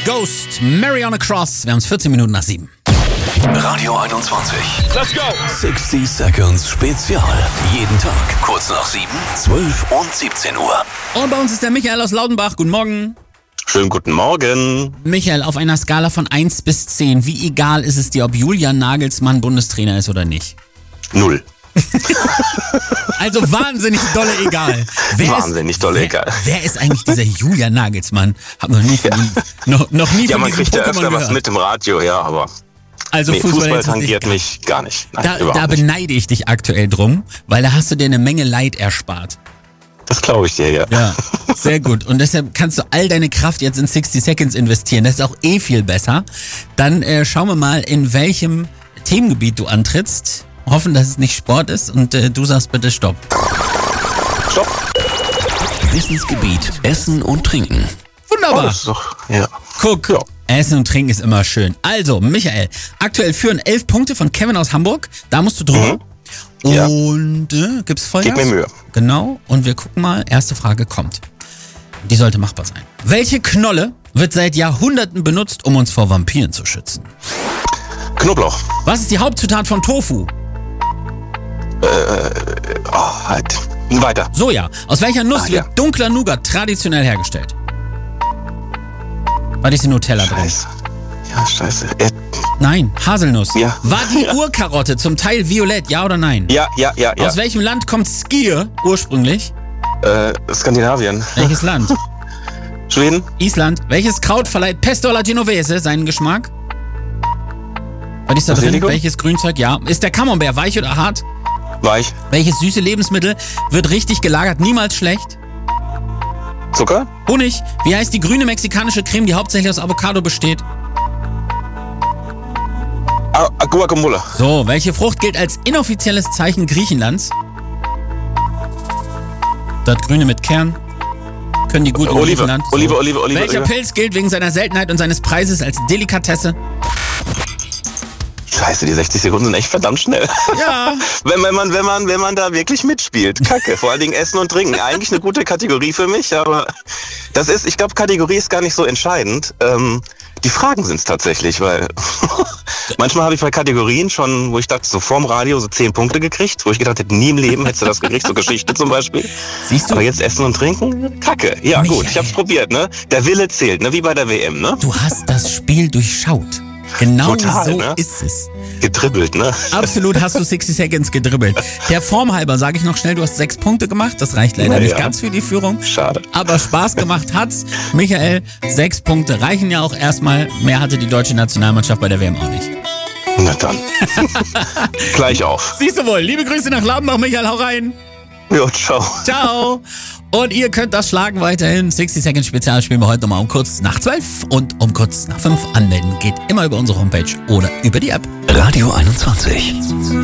Ghost, Mary on a Cross. Wir haben es 14 Minuten nach 7. Radio 21. Let's go! 60 Seconds Spezial. Jeden Tag kurz nach 7, 12 und 17 Uhr. Und bei uns ist der Michael aus Laudenbach. Guten Morgen. Schönen guten Morgen. Michael, auf einer Skala von 1 bis 10, wie egal ist es dir, ob Julian Nagelsmann Bundestrainer ist oder nicht? 0. Also wahnsinnig dolle egal. Egal. Wer ist eigentlich dieser Julian Nagelsmann? Hab noch nie von ihm, noch nie Ja, von man diesem kriegt ja Pokémon öfter gehört. was mit im Radio, ja, aber Also nee, Fußball interessiert tangiert dich mich gar nicht. Nein, Da überhaupt nicht. beneide ich dich aktuell drum, weil da hast du dir eine Menge Leid erspart. Das glaube ich dir, ja. Ja, sehr gut. Und deshalb kannst du all deine Kraft jetzt in 60 Seconds investieren. Das ist auch viel besser. Dann schauen wir mal, in welchem Themengebiet du antrittst. Hoffen, dass es nicht Sport ist und du sagst bitte Stopp. Stopp. Wissensgebiet Essen und Trinken. Wunderbar. Das ist doch, ja. Guck, Ja. Essen und Trinken ist immer schön. Also, Michael, aktuell führen 11 Punkte von Kevin aus Hamburg. Da musst du drüber. Ja. Und gibt's Vollgas? Gib mir Mühe. Genau. Und wir gucken mal. Erste Frage kommt. Die sollte machbar sein. Welche Knolle wird seit Jahrhunderten benutzt, um uns vor Vampiren zu schützen? Knoblauch. Was ist die Hauptzutat von Tofu? Halt. Weiter. Soja. Aus welcher Nuss Ah, wird ja. dunkler Nougat traditionell hergestellt? War die Nutella drin? Scheiße. Ja, scheiße. Nein, Haselnuss. Ja. War die Urkarotte zum Teil violett, ja oder nein? Ja. Aus welchem Land kommt Skier ursprünglich? Skandinavien. Welches Land? Schweden. Island. Welches Kraut verleiht Pesto alla Genovese seinen Geschmack? Was ist da drin? Basilikum? Welches Grünzeug? Ja. Ist der Camembert weich oder hart? Weich. Welches süße Lebensmittel wird richtig gelagert niemals schlecht? Zucker. Honig. Wie heißt die grüne mexikanische Creme, die hauptsächlich aus Avocado besteht? Guacamole. So, welche Frucht gilt als inoffizielles Zeichen Griechenlands? Das Grüne mit Kern. Können die gut in Olive. Griechenland. So. Olive. Welcher Pilz gilt wegen seiner Seltenheit und seines Preises als Delikatesse? Scheiße, die 60 Sekunden sind echt verdammt schnell. Ja. Wenn man da wirklich mitspielt. Kacke. Vor allen Dingen Essen und Trinken. Eigentlich eine gute Kategorie für mich, aber ich glaube, Kategorie ist gar nicht so entscheidend. Die Fragen sind es tatsächlich, weil manchmal habe ich bei Kategorien schon, wo ich dachte, so vorm Radio so 10 Punkte gekriegt, wo ich gedacht hätte, nie im Leben hättest du das gekriegt, so Geschichte zum Beispiel. Siehst du? Aber jetzt Essen und Trinken? Kacke. Ja, Michael. gut, ich hab's probiert, ne? Der Wille zählt, ne? Wie bei der WM, ne? Du hast das Spiel durchschaut. Genau Total, so ne? ist es. Gedribbelt, ne? Absolut hast du 60 Seconds gedribbelt. Der Form halber sage ich noch schnell, du hast 6 Punkte gemacht. Das reicht leider nicht Ja. ganz für die Führung. Schade. Aber Spaß gemacht hat's. Michael, 6 Punkte reichen ja auch erstmal. Mehr hatte die deutsche Nationalmannschaft bei der WM auch nicht. Na dann. Gleich auf. Siehst du wohl. Liebe Grüße nach Laudenbach, Michael. Hau rein. Jo, ciao. Ciao. Und ihr könnt das schlagen weiterhin. 60 Seconds Spezial spielen wir heute nochmal um kurz nach 12 und um kurz nach 5. Anmelden geht immer über unsere Homepage oder über die App. Radio 21.